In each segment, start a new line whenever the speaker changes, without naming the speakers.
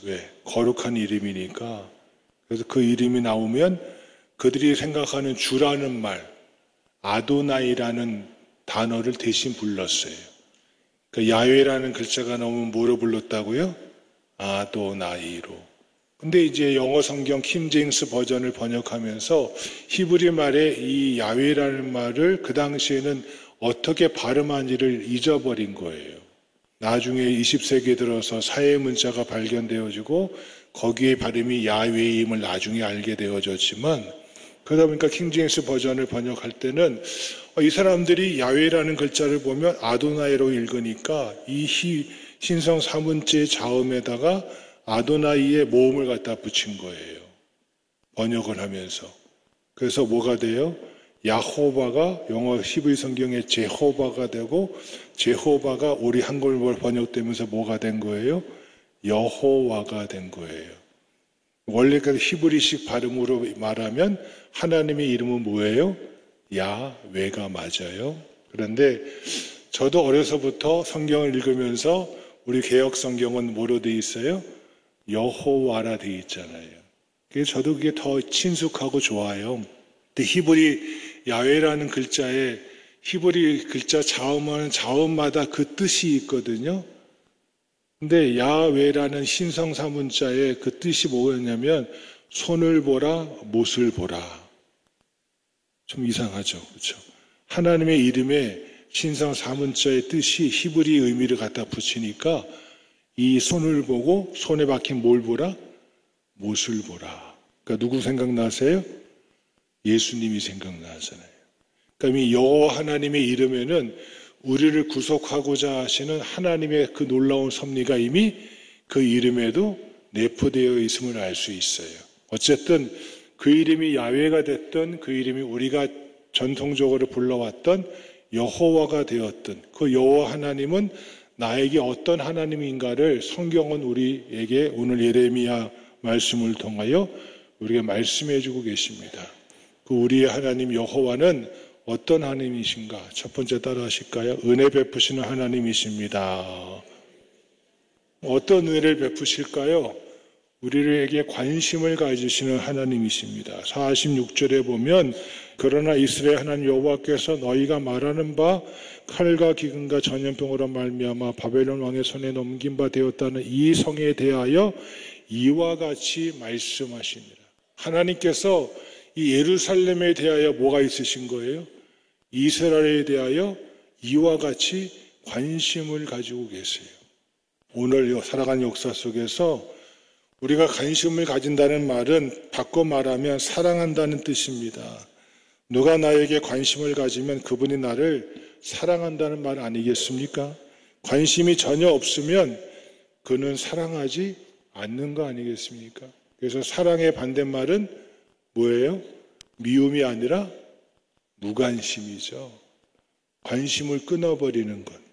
왜? 거룩한 이름이니까. 그래서 그 이름이 나오면 그들이 생각하는 주라는 말, 아도나이라는 단어를 대신 불렀어요. 그 야훼라는 글자가 나오면 뭐로 불렀다고요? 아도나이로. 근데 이제 영어 성경 킹제임스 버전을 번역하면서 히브리 말에 이 야훼라는 말을 그 당시에는 어떻게 발음하는지를 잊어버린 거예요. 나중에 20세기에 들어서 사회 문자가 발견되어지고 거기에 발음이 야훼임을 나중에 알게 되어졌지만, 그러다 보니까 킹제임스 버전을 번역할 때는 이 사람들이 야훼라는 글자를 보면 아도나이로 읽으니까 이 신성 사문자의 자음에다가 아도나이의 모음을 갖다 붙인 거예요. 번역을 하면서. 그래서 뭐가 돼요? 야호바가 영어 히브리 성경의 제호바가 되고, 제호바가 우리 한글로 번역되면서 뭐가 된 거예요? 여호와가 된 거예요. 원래 그 히브리식 발음으로 말하면 하나님의 이름은 뭐예요? 야훼가 맞아요. 그런데 저도 어려서부터 성경을 읽으면서 우리 개역 성경은 뭐로 되어 있어요? 여호와라 되어 있잖아요. 그래서 저도 그게 더 친숙하고 좋아요. 근데 히브리 야훼라는 글자에 히브리 글자 자음은 자음마다 그 뜻이 있거든요. 근데 야훼라는 신성사문자의 그 뜻이 뭐였냐면 손을 보라, 못을 보라. 좀 이상하죠, 그렇죠? 하나님의 이름에 신성사문자의 뜻이 히브리 의미를 갖다 붙이니까 이 손을 보고 손에 박힌 뭘 보라? 못을 보라. 그러니까 누구 생각나세요? 예수님이 생각나잖아요. 그러니까 이 여호와 하나님의 이름에는 우리를 구속하고자 하시는 하나님의 그 놀라운 섭리가 이미 그 이름에도 내포되어 있음을 알 수 있어요. 어쨌든 그 이름이 야훼가 됐던, 그 이름이 우리가 전통적으로 불러왔던 여호와가 되었던 그 여호와 하나님은 나에게 어떤 하나님인가를 성경은 우리에게 오늘 예레미야 말씀을 통하여 우리에게 말씀해 주고 계십니다. 그 우리의 하나님 여호와는 어떤 하나님이신가? 첫 번째 따라 하실까요? 은혜 베푸시는 하나님이십니다. 어떤 은혜를 베푸실까요? 우리에게 관심을 가지시는 하나님이십니다. 46절에 보면 그러나 이스라엘 하나님 여호와께서 너희가 말하는 바 칼과 기근과 전염병으로 말미암아 바벨론 왕의 손에 넘긴 바 되었다는 이 성에 대하여 이와 같이 말씀하십니다. 하나님께서 이 예루살렘에 대하여 뭐가 있으신 거예요? 이스라엘에 대하여 이와 같이 관심을 가지고 계세요. 오늘 살아가는 역사 속에서 우리가 관심을 가진다는 말은 바꿔 말하면 사랑한다는 뜻입니다. 누가 나에게 관심을 가지면 그분이 나를 사랑한다는 말 아니겠습니까? 관심이 전혀 없으면 그는 사랑하지 않는 거 아니겠습니까? 그래서 사랑의 반대말은 뭐예요? 미움이 아니라 무관심이죠. 관심을 끊어버리는 것.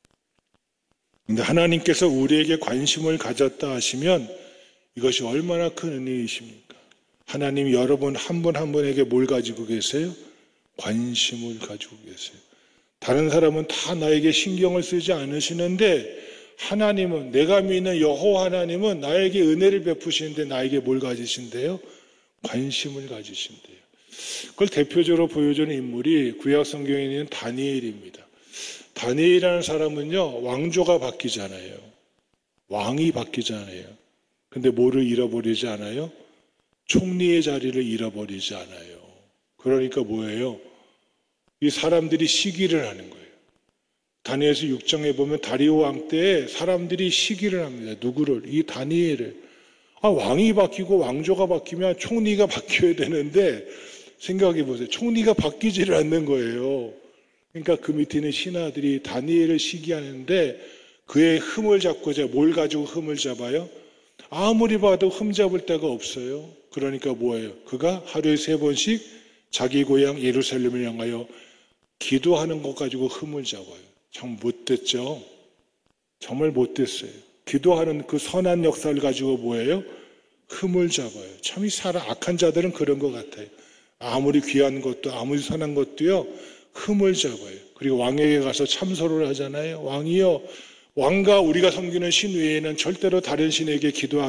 그런데 하나님께서 우리에게 관심을 가졌다 하시면 이것이 얼마나 큰 은혜이십니까? 하나님이 여러분 한 분 한 분에게 뭘 가지고 계세요? 관심을 가지고 계세요. 다른 사람은 다 나에게 신경을 쓰지 않으시는데 하나님은, 내가 믿는 여호와 하나님은 나에게 은혜를 베푸시는데 나에게 뭘 가지신대요? 관심을 가지신대요. 그걸 대표적으로 보여주는 인물이 구약 성경에 있는 다니엘입니다. 다니엘이라는 사람은요, 왕조가 바뀌잖아요. 왕이 바뀌잖아요. 근데 뭐를 잃어버리지 않아요? 총리의 자리를 잃어버리지 않아요. 그러니까 뭐예요? 이 사람들이 시기를 하는 거예요. 다니엘서 6장에 보면 다리오 왕 때에 사람들이 시기를 합니다. 누구를? 이 다니엘을. 왕이 바뀌고 왕조가 바뀌면 총리가 바뀌어야 되는데 생각해 보세요. 총리가 바뀌지를 않는 거예요. 그러니까 그 밑에 있는 신하들이 다니엘을 시기하는데 그의 흠을 잡고자 뭘 가지고 흠을 잡아요? 아무리 봐도 흠 잡을 데가 없어요. 그러니까 뭐예요? 그가 하루에 3번씩 자기 고향 예루살렘을 향하여 기도하는 것 가지고 흠을 잡아요. 참 못됐죠? 정말 못됐어요. 기도하는 그 선한 역사를 가지고 뭐예요? 흠을 잡아요. 참 이 악한 자들은 그런 것 같아요. 아무리 귀한 것도 아무리 선한 것도요, 흠을 잡아요. 그리고 왕에게 가서 참소를 하잖아요. 왕이요, 왕과 우리가 섬기는 신 외에는 절대로 다른 신에게 기도하기